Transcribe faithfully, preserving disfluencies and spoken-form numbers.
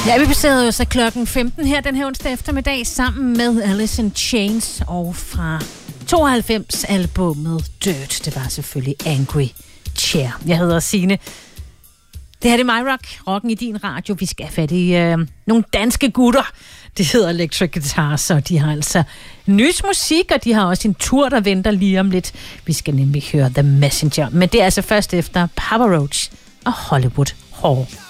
Ja, vi passerede jo så klokken femten her den her onsdag eftermiddag sammen med Alice in Chains, og fra tooghalvfems albumet Dirt. Det var selvfølgelig Angry Chair. Jeg hedder Signe. Det her det er MyRock, rocken i din radio. Vi skal have fat i øh, nogle danske gutter. Det hedder Electric Guitars, og de har altså nys musik, og de har også en tur, der venter lige om lidt. Vi skal nemlig høre The Messenger, men det er altså først efter Papa Roach og Hollywood Hall.